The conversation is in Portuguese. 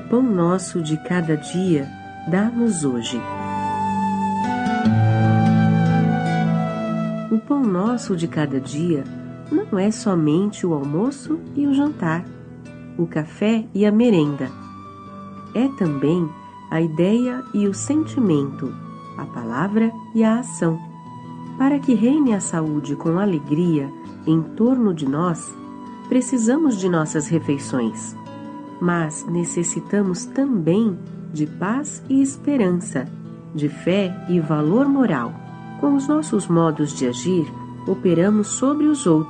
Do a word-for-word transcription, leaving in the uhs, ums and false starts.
pão nosso de cada dia, dá-nos hoje. O pão nosso de cada dia não é somente o almoço e o jantar, o café e a merenda. É também a ideia e o sentimento, a palavra e a ação. Para que reine a saúde com alegria em torno de nós, precisamos de nossas refeições, mas necessitamos também de paz e esperança, de fé e valor moral. Com os nossos modos de agir, operamos sobre os outros